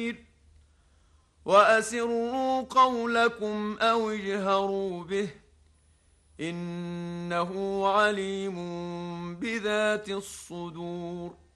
وأسروا قولكم أو اجهروا به إنه عليم بذات الصدور